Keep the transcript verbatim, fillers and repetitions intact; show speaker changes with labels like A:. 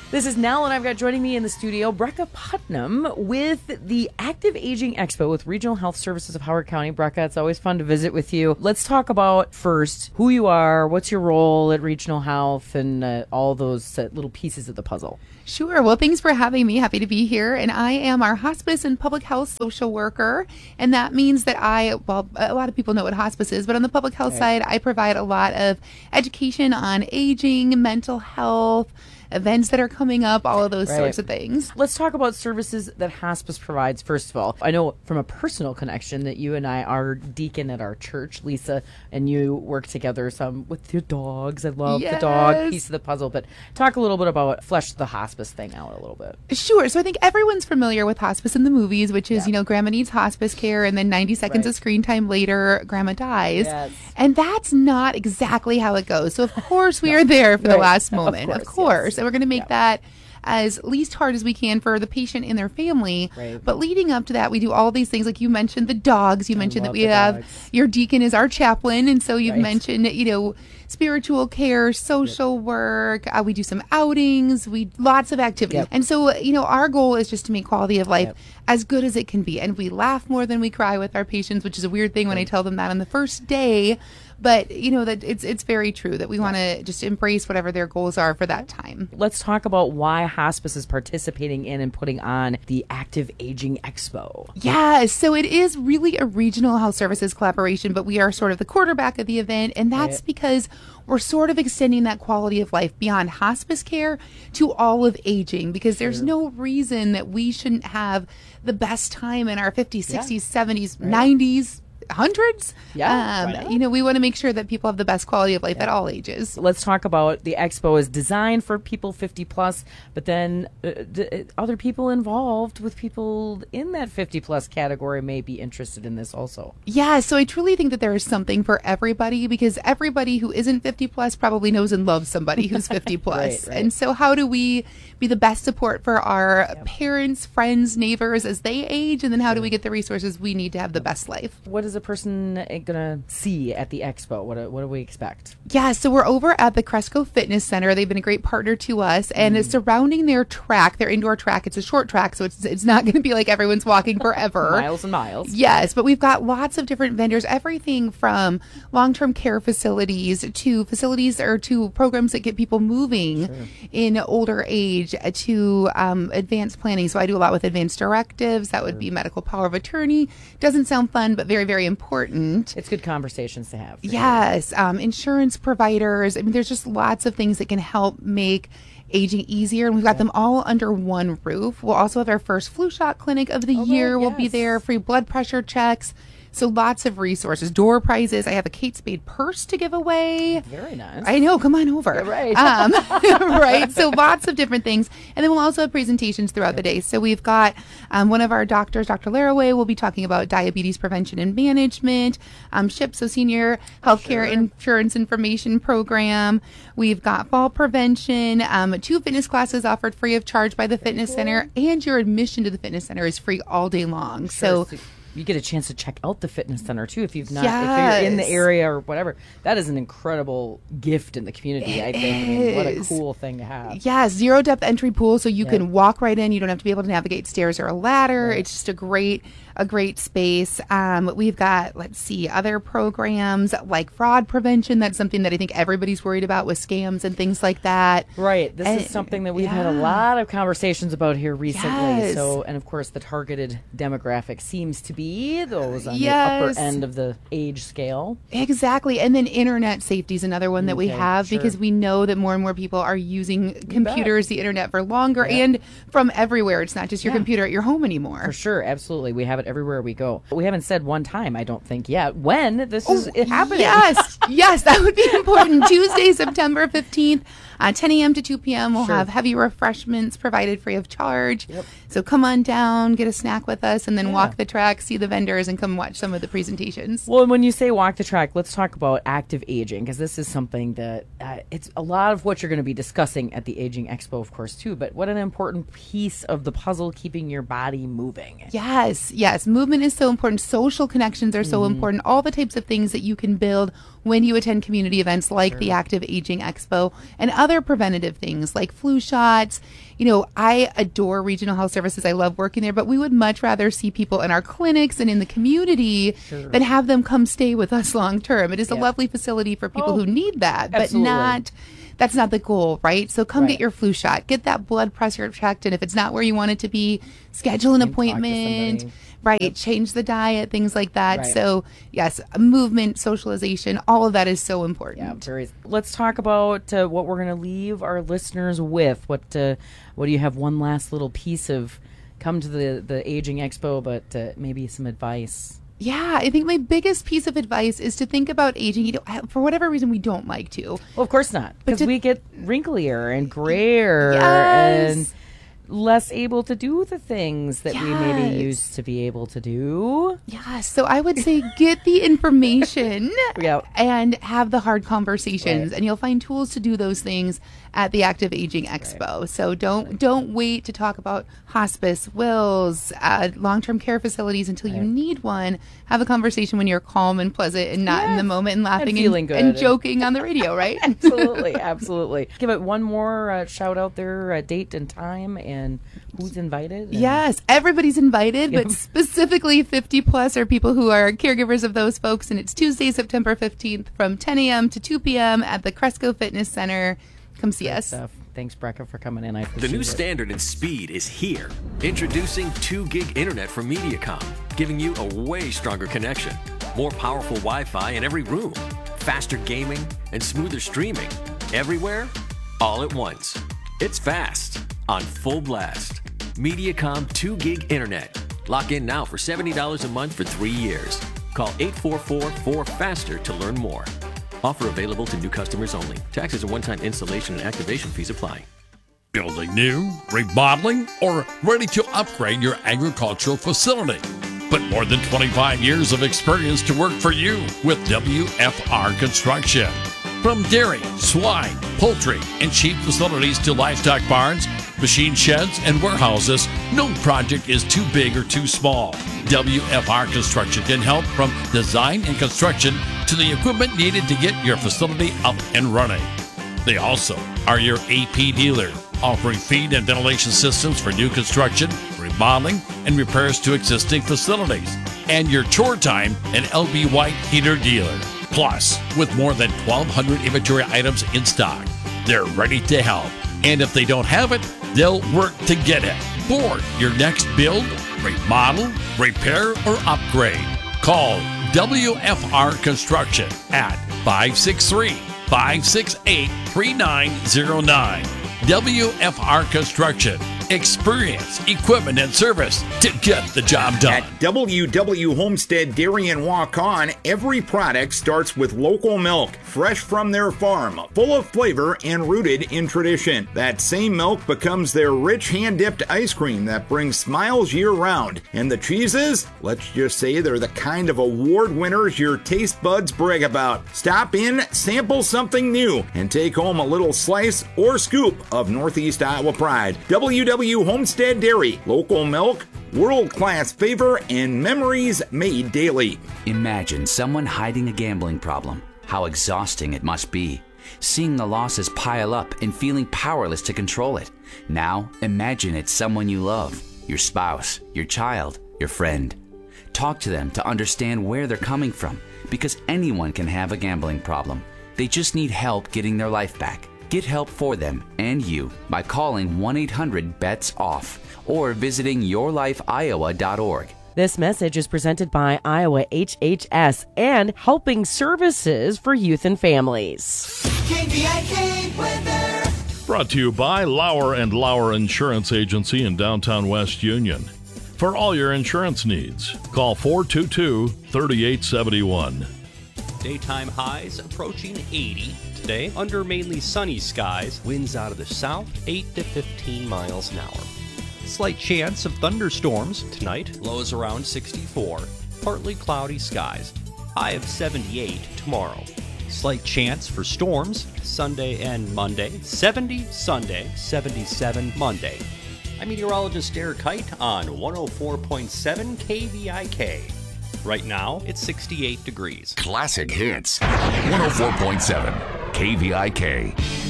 A: This is Nell, and I've got joining me in the studio, Brecca Putnam with the Active Aging Expo with Regional Health Services of Howard County. Brecca, it's always fun to visit with you. Let's talk about first who you are, what's your role at Regional Health, and uh, all those uh, little pieces of the puzzle.
B: Sure. Well, thanks for having me. Happy to be here. And I am our hospice and public health social worker. And that means that I, well, a lot of people know what hospice is, but on the public health
A: Right.
B: side, I provide a lot of education on aging, mental health, events that are coming up, all of those
A: Right.
B: sorts of things.
A: Let's talk about services that hospice provides, first of all. I know from a personal connection that you and I are deacon at our church, Lisa, and you work together some with your dogs. I love the dog
B: Yes.
A: piece of the puzzle, but talk a little bit about, flesh the hospice thing out a little bit.
B: Sure. So I think everyone's familiar with hospice in the movies, which is,
A: Yeah.
B: you know, grandma needs hospice care and then ninety seconds
A: Right.
B: of screen time later, grandma dies.
A: Yes.
B: And that's not exactly how it goes. So of course we are there for the
A: Right.
B: last
A: Of
B: moment. Of
A: course,
B: course.
A: yes.
B: And we're going to make
A: Yeah.
B: that as least hard as we can for the patient and their family.
A: Right.
B: But leading up to that, we do all these things. Like you mentioned, the dogs. You mentioned that
A: love
B: we
A: the
B: have
A: dogs.
B: your deacon is our chaplain. And so you've
A: Right.
B: mentioned, you know, spiritual care, social work. Uh, we do some outings. We lots of activities.
A: Yep.
B: And so, you know, our goal is just to make quality of life
A: Yep.
B: as good as it can be. And we laugh more than we cry with our patients, which is a weird thing when I tell them that on the first day. But, you know, that it's it's very true that we want to just embrace whatever their goals are for that time.
A: Let's talk about why hospice is participating in and putting on the Active Aging Expo.
B: Yeah, so it is really a regional health services collaboration, but we are sort of the quarterback of the event. And that's
A: Right.
B: because we're sort of extending that quality of life beyond hospice care to all of aging, because there's no reason that we shouldn't have the best time in our fifties, sixties, seventies, nineties, hundreds.
A: Yeah, why
B: Um,
A: not?
B: you know, we want to make sure that people have the best quality of life at all ages.
A: Let's talk about the expo is designed for people fifty plus, but then uh, d- other people involved with people in that fifty plus category may be interested in this also.
B: Yeah, so I truly think that there is something for everybody, because everybody who isn't fifty plus probably knows and loves somebody who's fifty plus.
A: Right, right.
B: And so how do we be the best support for our parents, friends, neighbors as they age? And then how do we get the resources we need to have the best life?
A: What is a person going to see at the expo? What do, what do we expect?
B: Yeah, so we're over at the Cresco Fitness Center. They've been a great partner to us, and it's surrounding their track, their indoor track. It's a short track, so it's it's not going to be like everyone's walking forever.
A: Miles and miles.
B: Yes, but we've got lots of different vendors, everything from long-term care facilities to facilities or to programs that get people moving in older age, uh, to um, advanced planning. So I do a lot with advanced directives. That would be medical power of attorney. Doesn't sound fun, but very, very important.
A: It's good conversations to have. for sure.
B: Yes, um, insurance providers. I mean, there's just lots of things that can help make aging easier, and we've got them all under one roof. We'll also have our first flu shot clinic of the
A: Oh,
B: year.
A: right,
B: We'll be
A: yes.
B: there, free blood pressure checks. So lots of resources, door prizes. I have a Kate Spade purse to give away.
A: Very nice.
B: I know. Come on over.
A: Yeah, right.
B: Um, right. So lots of different things. And then we'll also have presentations throughout the day. So we've got um, one of our doctors, Doctor Laraway, will be talking about diabetes prevention and management, um, SHIP, so Senior Healthcare
A: Sure.
B: Insurance Information Program. We've got fall prevention, um, two fitness classes offered free of charge by the fitness center, and your admission to the fitness center is free all day long.
A: Sure.
B: So
A: you get a chance to check out the fitness center too if you've not if you're in the
B: Yes.
A: area or whatever. That is an incredible gift in the community. I think. I mean, what a
B: is.
A: cool thing to have.
B: Yeah, zero depth entry pool, so you
A: Yeah.
B: can walk right in. You don't have to be able to navigate stairs or a ladder.
A: Right.
B: It's just a great, a great space. Um, we've got, let's see, other programs like fraud prevention. That's something that I think everybody's worried about with scams and things like that.
A: Right. This
B: And-
A: is something that we've had a
B: yeah.
A: lot of conversations about here recently.
B: Yes.
A: So, and of course, the targeted demographic seems to be those on
B: Yes.
A: the upper end of the age scale.
B: Exactly. And then internet safety is another one that we
A: Okay,
B: have,
A: sure.
B: because we know that more and more people are using computers, the internet for longer,
A: Yeah.
B: and from everywhere. It's not just your
A: Yeah.
B: computer at your home anymore.
A: For sure, absolutely. We have it everywhere we go. We haven't said one time, I don't think, yet when this is it happening.
B: Yes, yes, that would be important. Tuesday, September fifteenth, uh, ten a.m. to two p.m. We'll
A: Sure.
B: have heavy refreshments provided free of charge.
A: Yep.
B: So come on down, get a snack with us, and then
A: Yeah.
B: walk the track, see the vendors, and come watch some of the presentations.
A: Well, when you say walk the track, let's talk about active aging, because this is something that uh, it's a lot of what you're going to be discussing at the Aging Expo, of course, too. But what an important piece of the puzzle, keeping your body moving.
B: Yes, yes. yes, movement is so important. Social connections are so mm-hmm. important. All the types of things that you can build when you attend community events like sure. the Active Aging Expo and other preventative things like flu shots. You know, I adore Regional Health Services. I love working there, but we would much rather see people in our clinics and in the community sure. than have them come stay with us long term. It is yeah. a lovely facility for people oh, who need that,
A: absolutely.
B: but not... That's not the goal, right? So come
A: right.
B: get your flu shot, get that blood pressure checked, and if it's not where you want it to be, schedule an appointment, right? Yep. Change the diet, things like that. Right. So yes, movement, socialization, all of that is so important.
A: Yeah, very. Let's talk about uh, what we're going to leave our listeners with. What uh, what do you have? One last little piece of come to the the Aging Expo, but uh, maybe some advice.
B: Yeah, I think my biggest piece of advice is to think about aging. You know, for whatever reason, we don't like to.
A: Well, of course not, because
B: to,
A: we get wrinklier and grayer
B: yes.
A: and less able to do the things that yes. we maybe used to be able to do.
B: Yeah, so I would say get the information
A: yep.
B: and have the hard conversations,
A: right.
B: and you'll find tools to do those things at the Active Aging Expo. Right. So don't right. don't wait to talk about hospice, wills, uh, long-term care facilities until right. you need one. Have a conversation when you're calm and pleasant and not yes. in the moment and laughing
A: and, feeling
B: and,
A: good
B: and joking on the radio, right?
A: Absolutely, absolutely. Give it one more uh, shout out there, uh, date and time, and who's invited. And
B: yes, everybody's invited,
A: Yep.
B: but specifically fifty plus are people who are caregivers of those folks. And it's Tuesday, September fifteenth from ten a.m. to two p.m. at the Cresco Fitness Center. Come see
A: Great
B: us.
A: Stuff. Thanks, Brecca, for coming in. I appreciate
C: The new
A: it.
C: standard in speed is here. Introducing two gig internet from Mediacom, giving you a way stronger connection, more powerful Wi-Fi in every room, faster gaming, and smoother streaming. Everywhere, all at once. It's fast, on full blast. Mediacom two gig internet. Lock in now for seventy dollars a month for three years. Call eight four four, four faster to learn more. Offer available to new customers only. Taxes and one-time installation and activation fees apply.
D: Building new, remodeling, or ready to upgrade your agricultural facility. Put more than twenty-five years of experience to work for you with W F R Construction. From dairy, swine, poultry, and sheep facilities to livestock barns, machine sheds, and warehouses, no project is too big or too small. W F R Construction can help from design and construction to the equipment needed to get your facility up and running. They also are your A P dealer, offering feed and ventilation systems for new construction, remodeling, and repairs to existing facilities. And your Chore Time and L B White heater dealer. Plus, with more than twelve hundred inventory items in stock, they're ready to help. And if they don't have it, they'll work to get it. For your next build, remodel, repair, or upgrade, call W F R Construction at five six three, five six eight, three nine zero nine. W F R Construction. Experience, equipment, and service to get the job done.
E: At W W Homestead Dairy and Walk-On, every product starts with local milk, fresh from their farm, full of flavor and rooted in tradition. That same milk becomes their rich hand-dipped ice cream that brings smiles year-round. And the cheeses? Let's just say they're the kind of award winners your taste buds brag about. Stop in, sample something new, and take home a little slice or scoop of Northeast Iowa pride. W W Homestead Dairy, local milk, world-class flavor, and memories made daily.
F: Imagine someone hiding a gambling problem. How exhausting it must be. Seeing the losses pile up and feeling powerless to control it. Now, imagine it's someone you love. Your spouse, your child, your friend. Talk to them to understand where they're coming from, because anyone can have a gambling problem. They just need help getting their life back. Get help for them and you by calling one eight hundred bets off or visiting your life iowa dot org.
A: This message is presented by Iowa H H S and Helping Services for Youth and Families.
G: K V I K weather.
H: Brought to you by Lauer and Lauer Insurance Agency in downtown West Union. For all your insurance needs, call four two two, three eight seven one.
I: Daytime highs approaching eighty. Today, under mainly sunny skies, winds out of the south, eight to fifteen miles an hour. Slight chance of thunderstorms tonight, lows around sixty-four. Partly cloudy skies, high of seventy-eight tomorrow. Slight chance for storms Sunday and Monday, seventy Sunday, seventy-seven Monday. I'm meteorologist Derek Kite on one oh four point seven K V I K. Right now, it's sixty-eight degrees.
J: Classic Hits, one oh four point seven K V I K.